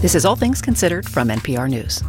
This is All Things Considered from NPR News.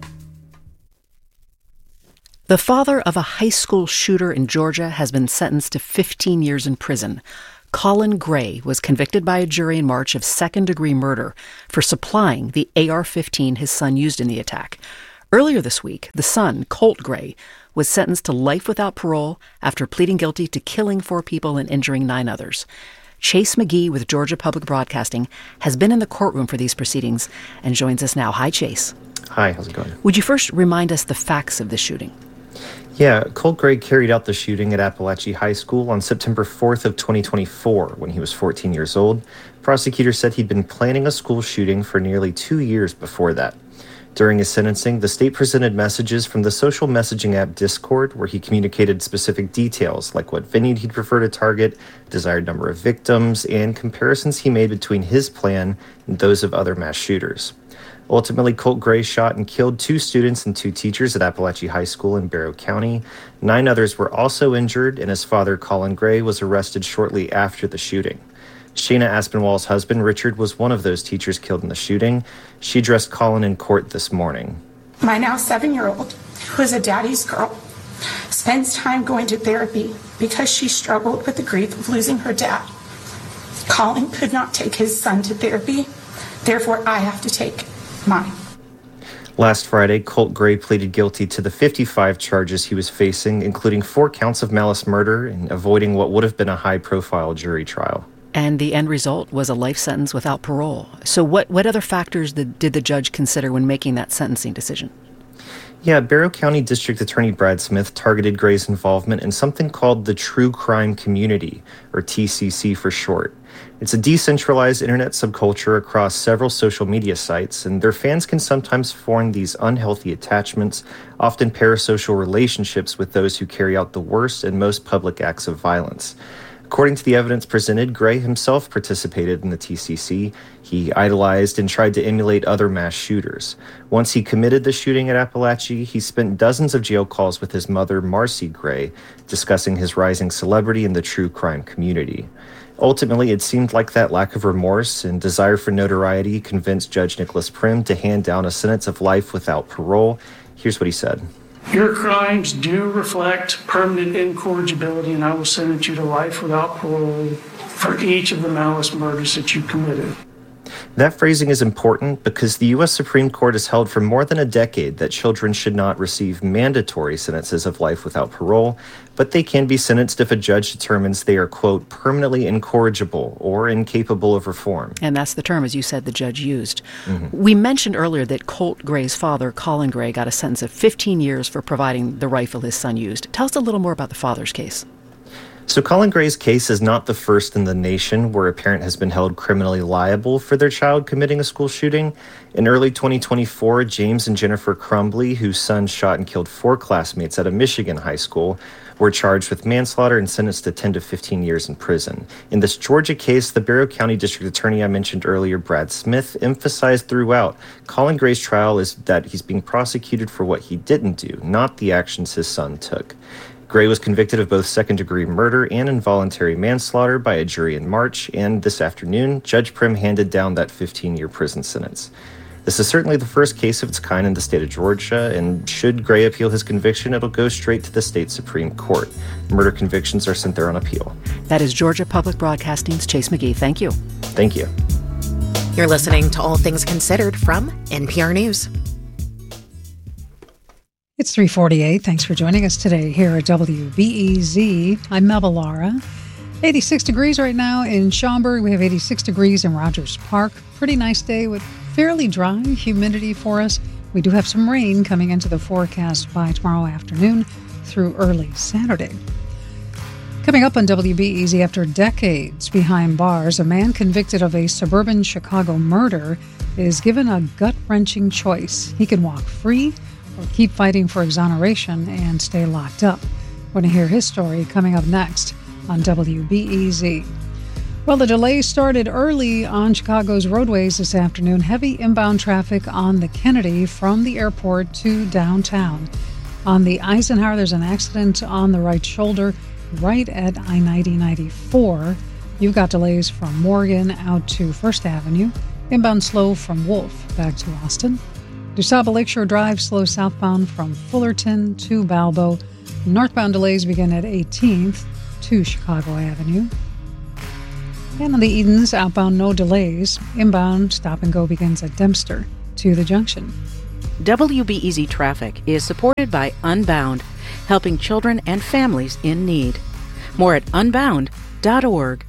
The father of a high school shooter in Georgia has been sentenced to 15 years in prison. Colin Gray was convicted by a jury in March of second-degree murder for supplying the AR-15 his son used in the attack. Earlier this week, the son, Colt Gray, was sentenced to life without parole after pleading guilty to killing 4 people and injuring 9 others. Chase McGee with Georgia Public Broadcasting has been in the courtroom for these proceedings and joins us now. Hi, Chase. Hi, how's it going? Would you first remind us the facts of this shooting? Yeah, Colt Gray carried out the shooting at Appalachia High School on September 4th of 2024 when he was 14 years old. Prosecutors said he'd been planning a school shooting for nearly 2 years before that. During his sentencing, the state presented messages from the social messaging app Discord, where he communicated specific details like what venue he'd prefer to target, desired number of victims, and comparisons he made between his plan and those of other mass shooters. Ultimately, Colt Gray shot and killed 2 students and 2 teachers at Appalachia High School in Barrow County. 9 others were also injured, and his father, Colin Gray, was arrested shortly after the shooting. Shayna Aspinwall's husband, Richard, was one of those teachers killed in the shooting. She addressed Colin in court this morning. My now 7-year-old, who is a daddy's girl, spends time going to therapy because she struggled with the grief of losing her dad. Colin could not take his son to therapy, therefore I have to take mine. Last Friday, Colt Gray pleaded guilty to the 55 charges he was facing, including 4 counts of malice murder and avoiding what would have been a high-profile jury trial. And the end result was a life sentence without parole. So what other factors did the judge consider when making that sentencing decision? Yeah, Barrow County District Attorney Brad Smith targeted Gray's involvement in something called the True Crime Community, or TCC for short. It's a decentralized internet subculture across several social media sites, and their fans can sometimes form these unhealthy attachments, often parasocial relationships with those who carry out the worst and most public acts of violence. According to the evidence presented, Gray himself participated in the TCC. He idolized and tried to emulate other mass shooters. Once he committed the shooting at Appalachia, he spent dozens of jail calls with his mother, Marcy Gray, discussing his rising celebrity in the true crime community. Ultimately, it seemed like that lack of remorse and desire for notoriety convinced Judge Nicholas Prim to hand down a sentence of life without parole. Here's what he said. Your crimes do reflect permanent incorrigibility, and I will sentence you to life without parole for each of the malice murders that you committed. That phrasing is important because the U.S. Supreme Court has held for more than a decade that children should not receive mandatory sentences of life without parole, but they can be sentenced if a judge determines they are, quote, permanently incorrigible or incapable of reform. And that's the term, as you said, the judge used. Mm-hmm. We mentioned earlier that Colt Gray's father, Colin Gray, got a sentence of 15 years for providing the rifle his son used. Tell us a little more about the father's case. So Colin Gray's case is not the first in the nation where a parent has been held criminally liable for their child committing a school shooting. In early 2024, James and Jennifer Crumbly, whose son shot and killed 4 classmates at a Michigan high school, were charged with manslaughter and sentenced to 10 to 15 years in prison. In this Georgia case, the Barrow County District Attorney I mentioned earlier, Brad Smith, emphasized throughout Colin Gray's trial is that he's being prosecuted for what he didn't do, not the actions his son took. Gray was convicted of both second-degree murder and involuntary manslaughter by a jury in March, and this afternoon, Judge Prim handed down that 15-year prison sentence. This is certainly the first case of its kind in the state of Georgia, and should Gray appeal his conviction, it'll go straight to the state Supreme Court. Murder convictions are sent there on appeal. That is Georgia Public Broadcasting's Chase McGee. Thank you. Thank you. You're listening to All Things Considered from NPR News. It's 3:48. Thanks for joining us today here at WBEZ. I'm Melba Lara. 86 degrees right now in Schaumburg. We have 86 degrees in Rogers Park. Pretty nice day with fairly dry humidity for us. We do have some rain coming into the forecast by tomorrow afternoon through early Saturday. Coming up on WBEZ, after decades behind bars, a man convicted of a suburban Chicago murder is given a gut-wrenching choice. He can walk free or keep fighting for exoneration and stay locked up. We're going to hear his story coming up next on WBEZ. Well, the delays started early on Chicago's roadways this afternoon. Heavy inbound traffic on the Kennedy from the airport to downtown. On the Eisenhower, there's an accident on the right shoulder right at I-90-94. You've got delays from Morgan out to First Avenue. Inbound slow from Wolf back to Austin. DuSable Lakeshore Drive slow southbound from Fullerton to Balbo. Northbound delays begin at 18th to Chicago Avenue. And on the Edens, outbound no delays. Inbound stop and go begins at Dempster to the junction. WBEZ Traffic is supported by Unbound, helping children and families in need. More at unbound.org.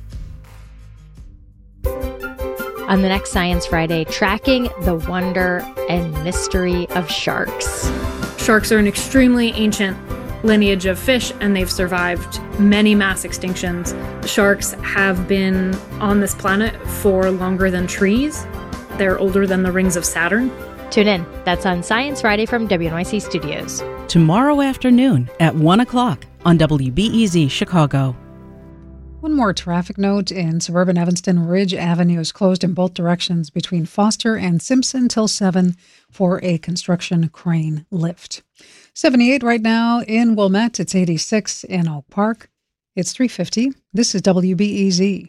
On the next Science Friday, tracking the wonder and mystery of sharks. Sharks are an extremely ancient lineage of fish, and they've survived many mass extinctions. Sharks have been on this planet for longer than trees. They're older than the rings of Saturn. Tune in. That's on Science Friday from WNYC Studios. Tomorrow afternoon at 1 o'clock on WBEZ Chicago. One more traffic note in suburban Evanston. Ridge Avenue is closed in both directions between Foster and Simpson till 7 for a construction crane lift. 78 right now in Wilmette. It's 86 in Oak Park. It's 3:50. This is WBEZ.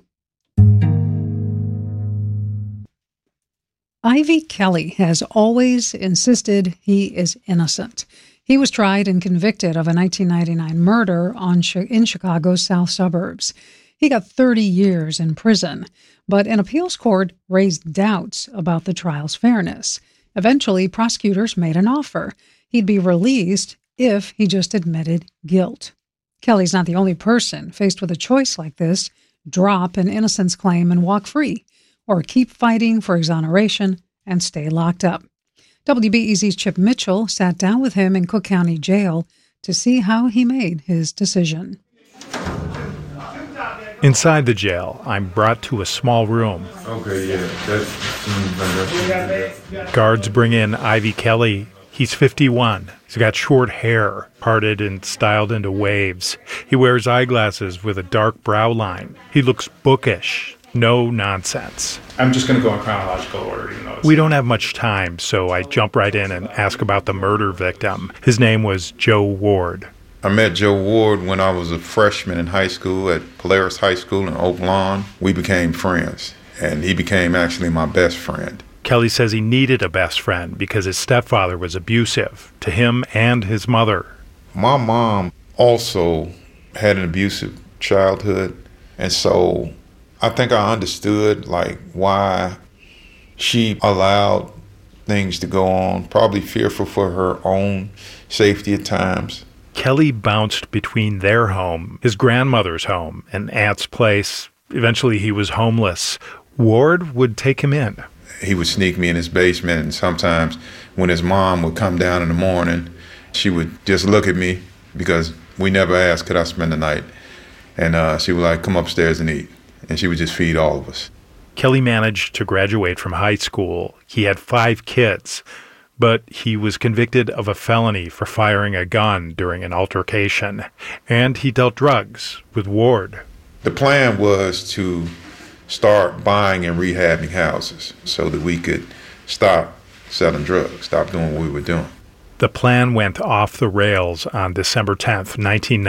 Ivy Kelly has always insisted he is innocent. He was tried and convicted of a 1999 murder in Chicago's south suburbs. He got 30 years in prison, but an appeals court raised doubts about the trial's fairness. Eventually, prosecutors made an offer. He'd be released if he just admitted guilt. Kelly's not the only person faced with a choice like this: drop an innocence claim and walk free, or keep fighting for exoneration and stay locked up. WBEZ's Chip Mitchell sat down with him in Cook County Jail to see how he made his decision. Inside the jail, I'm brought to a small room. Okay, yeah. Guards bring in Ivy Kelly. He's 51. He's got short hair, parted and styled into waves. He wears eyeglasses with a dark brow line. He looks bookish. No nonsense. I'm just going to go in chronological order. We don't have much time, so I jump right in and ask about the murder victim. His name was Joe Ward. I met Joe Ward when I was a freshman in high school at Polaris High School in Oak Lawn. We became friends, and he became actually my best friend. Kelly says he needed a best friend because his stepfather was abusive to him and his mother. My mom also had an abusive childhood, and so I think I understood why she allowed things to go on, probably fearful for her own safety at times. Kelly bounced between their home, his grandmother's home, and aunt's place. Eventually he was homeless. Ward would take him in. He would sneak me in his basement, and sometimes when his mom would come down in the morning, she would just look at me because we never asked, could I spend the night? And she would come upstairs and eat. And she would just feed all of us. Kelly managed to graduate from high school. He had 5 kids, but he was convicted of a felony for firing a gun during an altercation. And he dealt drugs with Ward. The plan was to start buying and rehabbing houses so that we could stop selling drugs, stop doing what we were doing. The plan went off the rails on December 10th,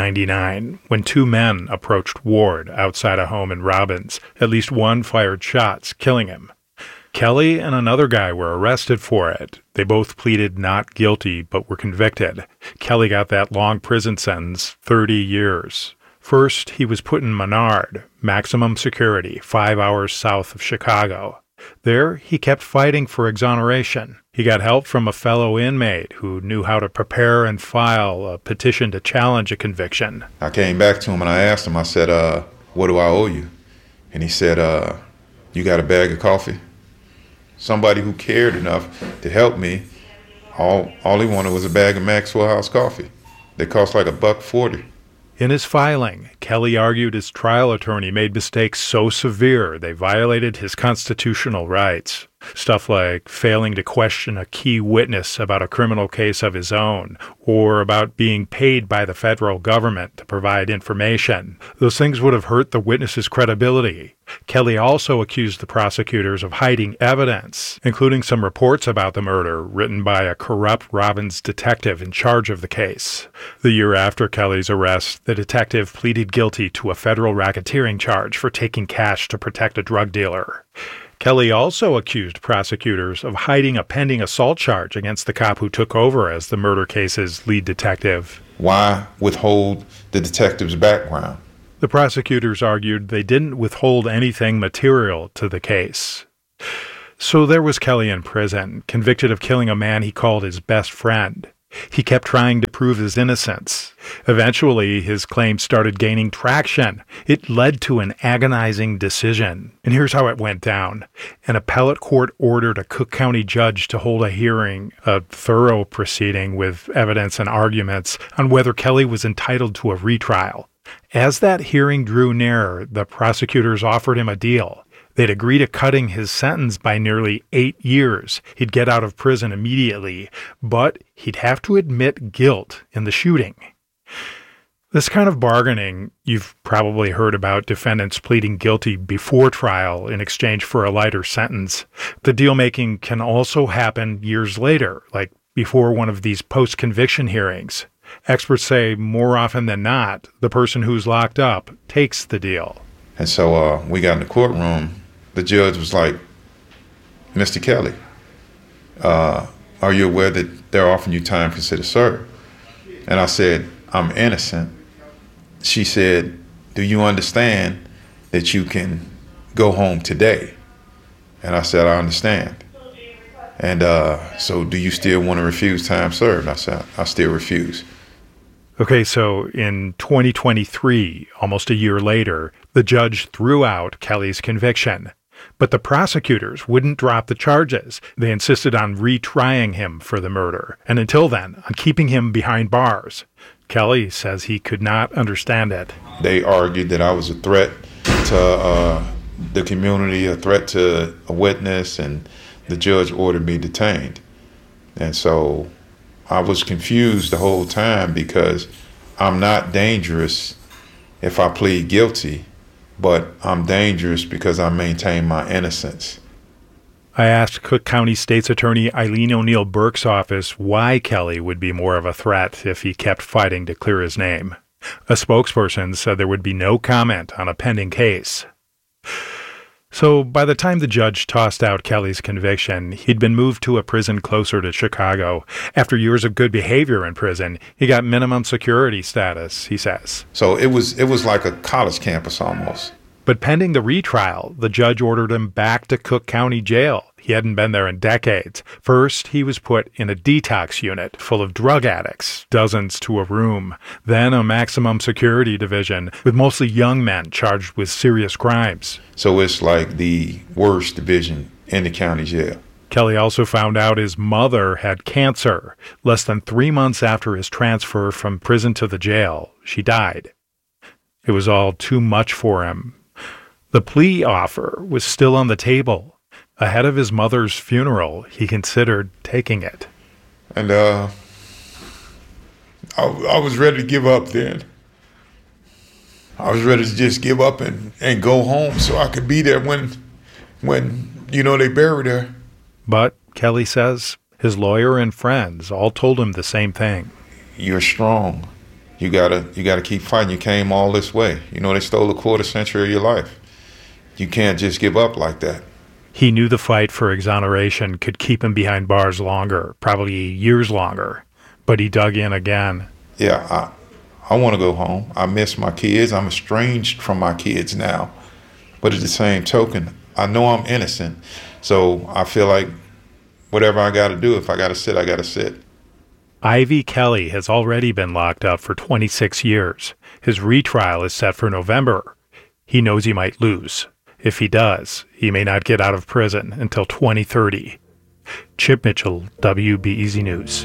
1999, when 2 men approached Ward outside a home in Robbins. At least one fired shots, killing him. Kelly and another guy were arrested for it. They both pleaded not guilty, but were convicted. Kelly got that long prison sentence, 30 years. First, he was put in Menard, maximum security, 5 hours south of Chicago. There, he kept fighting for exoneration. He got help from a fellow inmate who knew how to prepare and file a petition to challenge a conviction. I came back to him and I asked him, I said, what do I owe you? And he said, you got a bag of coffee? Somebody who cared enough to help me, all he wanted was a bag of Maxwell House coffee. They cost $1.40. In his filing, Kelly argued his trial attorney made mistakes so severe they violated his constitutional rights. Stuff like failing to question a key witness about a criminal case of his own, or about being paid by the federal government to provide information. Those things would have hurt the witness's credibility. Kelly also accused the prosecutors of hiding evidence, including some reports about the murder written by a corrupt Robbins detective in charge of the case. The year after Kelly's arrest, the detective pleaded guilty to a federal racketeering charge for taking cash to protect a drug dealer. Kelly also accused prosecutors of hiding a pending assault charge against the cop who took over as the murder case's lead detective. Why withhold the detective's background? The prosecutors argued they didn't withhold anything material to the case. So there was Kelly in prison, convicted of killing a man he called his best friend. He kept trying to prove his innocence. Eventually, his claims started gaining traction. It led to an agonizing decision. And here's how it went down. An appellate court ordered a Cook County judge to hold a hearing, a thorough proceeding with evidence and arguments on whether Kelly was entitled to a retrial. As that hearing drew nearer, the prosecutors offered him a deal. They'd agree to cutting his sentence by nearly 8 years. He'd get out of prison immediately, but he'd have to admit guilt in the shooting. This kind of bargaining, you've probably heard about defendants pleading guilty before trial in exchange for a lighter sentence. The deal-making can also happen years later, like before one of these post-conviction hearings. Experts say more often than not, the person who's locked up takes the deal. And so we got in the courtroom. The judge was like, Mr. Kelly, are you aware that they're offering you time considered served? And I said, I'm innocent. She said, do you understand that you can go home today? And I said, I understand. And so do you still want to refuse time served? I said, I still refuse. Okay, so in 2023, almost a year later, the judge threw out Kelly's conviction. But the prosecutors wouldn't drop the charges. They insisted on retrying him for the murder, and until then, on keeping him behind bars. Kelly says he could not understand it. They argued that I was a threat to the community, a threat to a witness, and the judge ordered me detained. And so I was confused the whole time because I'm not dangerous if I plead guilty, but I'm dangerous because I maintain my innocence. I asked Cook County State's Attorney Eileen O'Neill Burke's office why Kelly would be more of a threat if he kept fighting to clear his name. A spokesperson said there would be no comment on a pending case. So by the time the judge tossed out Kelly's conviction, he'd been moved to a prison closer to Chicago. After years of good behavior in prison, he got minimum security status, he says. So it was like a college campus almost. But pending the retrial, the judge ordered him back to Cook County Jail. He hadn't been there in decades. First, he was put in a detox unit full of drug addicts, dozens to a room. Then a maximum security division with mostly young men charged with serious crimes. So it's like the worst division in the county jail. Kelly also found out his mother had cancer. Less than 3 months after his transfer from prison to the jail, she died. It was all too much for him. The plea offer was still on the table. Ahead of his mother's funeral, he considered taking it. And I was ready to give up then. I was ready to just give up and go home so I could be there when they buried her. But, Kelly says, his lawyer and friends all told him the same thing. You're strong. You gotta keep fighting. You came all this way. They stole a quarter century of your life. You can't just give up like that. He knew the fight for exoneration could keep him behind bars longer, probably years longer. But he dug in again. Yeah, I want to go home. I miss my kids. I'm estranged from my kids now. But at the same token, I know I'm innocent. So I feel like whatever I got to do, if I got to sit, I got to sit. Ivy Kelly has already been locked up for 26 years. His retrial is set for November. He knows he might lose. If he does, he may not get out of prison until 2030. Chip Mitchell, WBEZ News.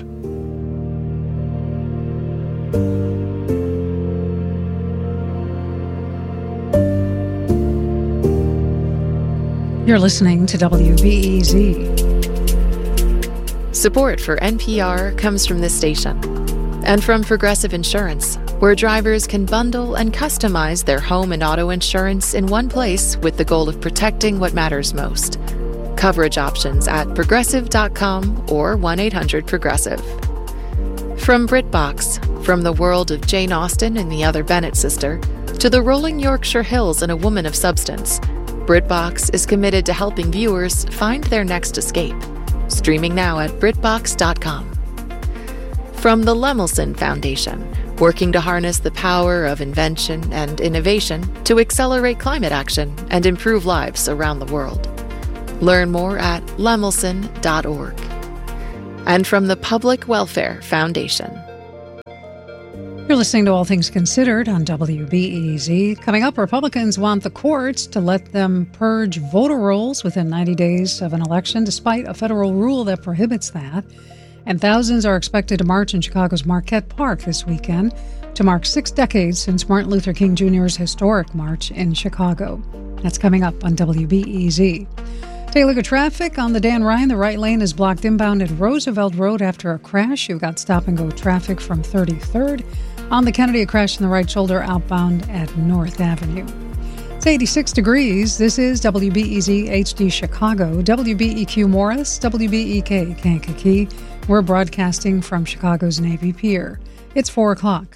You're listening to WBEZ. Support for NPR comes from this station and from Progressive Insurance, where drivers can bundle and customize their home and auto insurance in one place with the goal of protecting what matters most. Coverage options at progressive.com or 1-800-PROGRESSIVE. From BritBox, from the world of Jane Austen and the Other Bennet Sister, to the rolling Yorkshire Hills and A Woman of Substance, BritBox is committed to helping viewers find their next escape. Streaming now at BritBox.com. From the Lemelson Foundation, working to harness the power of invention and innovation to accelerate climate action and improve lives around the world. Learn more at lemelson.org. And from the Public Welfare Foundation. You're listening to All Things Considered on WBEZ. Coming up, Republicans want the courts to let them purge voter rolls within 90 days of an election, despite a federal rule that prohibits that. And thousands are expected to march in Chicago's Marquette Park this weekend to mark 6 decades since Martin Luther King Jr.'s historic march in Chicago. That's coming up on WBEZ. Take a look at traffic on the Dan Ryan. The right lane is blocked inbound at Roosevelt Road after a crash. You've got stop-and-go traffic from 33rd. On the Kennedy, a crash in the right shoulder outbound at North Avenue. It's 86 degrees. This is WBEZ HD Chicago, WBEQ Morris, WBEK Kankakee. We're broadcasting from Chicago's Navy Pier. It's 4 o'clock.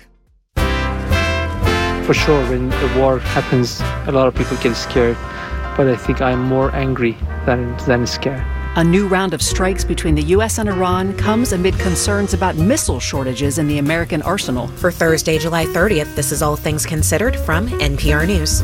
For sure, when the war happens, a lot of people get scared. But I think I'm more angry than scared. A new round of strikes between the U.S. and Iran comes amid concerns about missile shortages in the American arsenal. For Thursday, July 30th, this is All Things Considered from NPR News.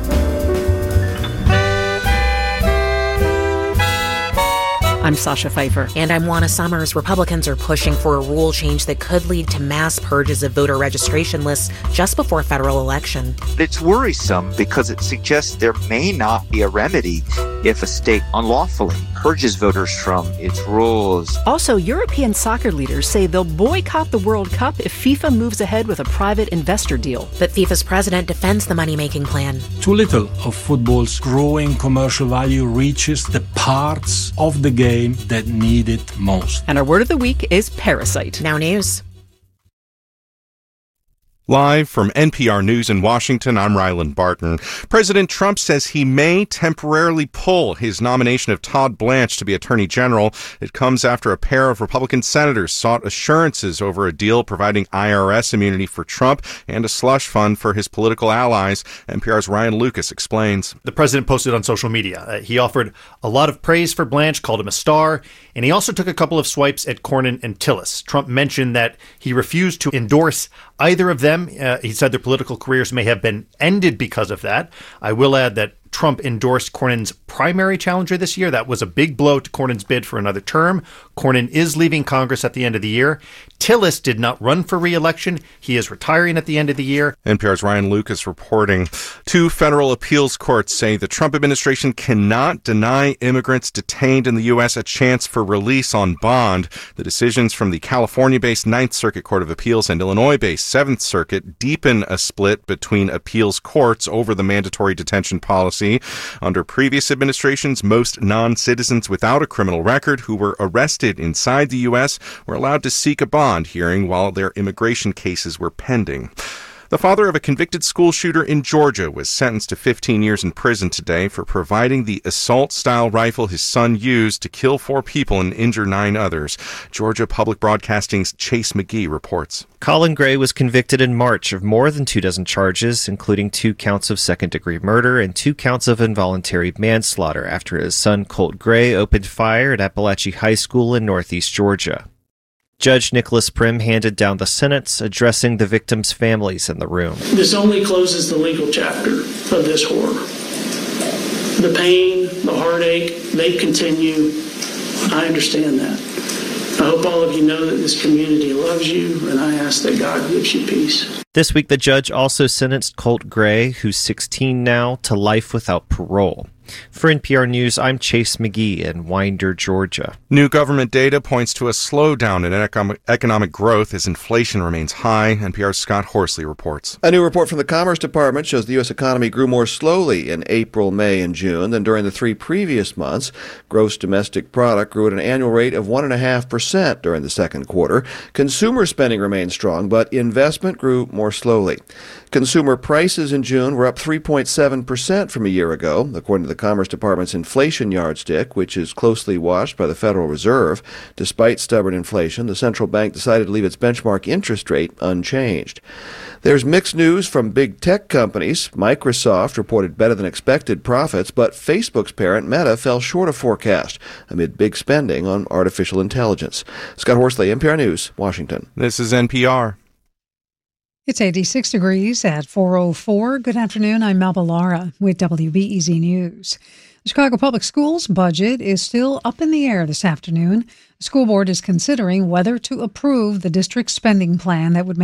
I'm Sasha Pfeiffer. And I'm Juana Summers. Republicans are pushing for a rule change that could lead to mass purges of voter registration lists just before federal election. It's worrisome because it suggests there may not be a remedy if a state unlawfully purges voters from its rules. Also, European soccer leaders say they'll boycott the World Cup if FIFA moves ahead with a private investor deal. But FIFA's president defends the money-making plan. Too little of football's growing commercial value reaches the parts of the game that need it most. And our word of the week is parasite. Now news. Live from NPR News in Washington, I'm Ryland Barton. President Trump says he may temporarily pull his nomination of Todd Blanche to be Attorney General. It comes after a pair of Republican senators sought assurances over a deal providing IRS immunity for Trump and a slush fund for his political allies. NPR's Ryan Lucas explains. The president posted on social media. He offered a lot of praise for Blanche, called him a star, and he also took a couple of swipes at Cornyn and Tillis. Trump mentioned that he refused to endorse either of them. He said their political careers may have been ended because of that. I will add that Trump endorsed Cornyn's primary challenger this year. That was a big blow to Cornyn's bid for another term. Cornyn is leaving Congress at the end of the year. Tillis did not run for re-election. He is retiring at the end of the year. NPR's Ryan Lucas reporting. 2 federal appeals courts say the Trump administration cannot deny immigrants detained in the U.S. a chance for release on bond. The decisions from the California-based Ninth Circuit Court of Appeals and Illinois-based Seventh Circuit deepen a split between appeals courts over the mandatory detention policy. Under previous administrations, most non-citizens without a criminal record who were arrested inside the U.S. were allowed to seek a bond hearing while their immigration cases were pending. The father of a convicted school shooter in Georgia was sentenced to 15 years in prison today for providing the assault-style rifle his son used to kill 4 people and injure 9 others. Georgia Public Broadcasting's Chase McGee reports. Colin Gray was convicted in March of more than 24 charges, including 2 counts of second-degree murder and 2 counts of involuntary manslaughter after his son Colt Gray opened fire at Appalachian High School in northeast Georgia. Judge Nicholas Prim handed down the sentence, addressing the victims' families in the room. This only closes the legal chapter of this horror. The pain, the heartache, they continue. I understand that. I hope all of you know that this community loves you, and I ask that God gives you peace. This week, the judge also sentenced Colt Gray, who's 16 now, to life without parole. For NPR News, I'm Chase McGee in Winder, Georgia. New government data points to a slowdown in economic growth as inflation remains high. NPR's Scott Horsley reports. A new report from the Commerce Department shows the U.S. economy grew more slowly in April, May, and June than during the 3 previous months. Gross domestic product grew at an annual rate of 1.5% during the second quarter. Consumer spending remained strong, but investment grew more slowly. Consumer prices in June were up 3.7% from a year ago, according to the Commerce Department's inflation yardstick, which is closely watched by the Federal Reserve. Despite stubborn inflation, the central bank decided to leave its benchmark interest rate unchanged. There's mixed news from big tech companies. Microsoft reported better than expected profits, but Facebook's parent Meta fell short of forecast amid big spending on artificial intelligence. Scott Horsley, NPR News, Washington. This is NPR. It's 86 degrees at 4:04. Good afternoon. I'm Melba Lara with WBEZ News. The Chicago Public Schools budget is still up in the air this afternoon. The school board is considering whether to approve the district's spending plan that would make